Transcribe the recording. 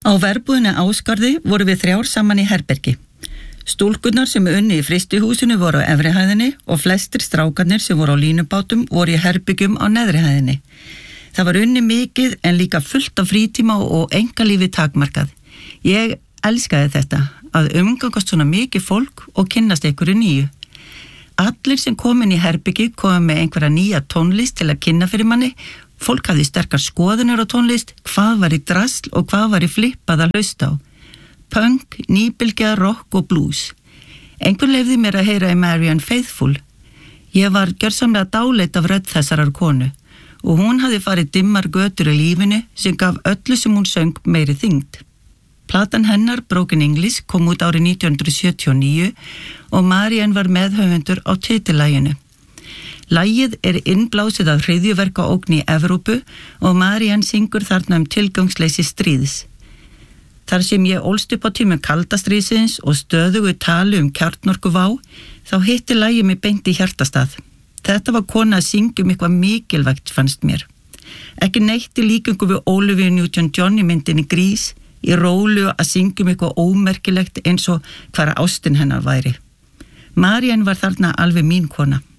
Á verbúðinni Ásgarði voru við 3 saman í herbergi. Stúlkurnar sem unni í frystihúsinu voru á efri hæðinni og flestir strákarnir sem voru á línubátum voru í herbyggjum á neðri hæðinni. Það var unni mikið en líka fullt af frítíma og einkalífi takmarkað. Ég elskaði þetta, að umgangast svona mikið fólk og kynnast einhverju nýju. Allir sem kom inn í herbyggi komu með einhverja nýja tónlist til að kynna fyrir manni. Fólk hafði sterkar skoðanir á tónlist, hvað var í drasl og hvað var í flippað að hlusta á. Punk, nýbylgja, rock og blues. Einhver leyfði mér að heyra í Marianne Faithfull. Ég var gjörsamlega dáleitt af rödd þessarar konu og hún hafði farið dimmar götur í lífinu sem gaf öllu sem hún söng meiri þyngd. Platan hennar Broken English kom út árið 1979 og Marianne var meðhöfundur á titillaginu. Lagið innblásið af hryðjuverkaógn í Evrópu og Marianne syngur þarna tilgangsleysi stríðs. Þar sem ég ólst upp á tímum kalda stríðsins og stöðugu tali kjarnorkuvá, þá hitti lagið mig beint í hjartastað. Þetta var kona að syngja eitthvað mikilvægt fannst mér. Ekki neitt í líkingu við Olivia Newton-John í myndinni Grís, í rólu að syngja eitthvað ómerkilegt eins og hvar ástin hennar væri. Marianne var þarna alveg mín kona.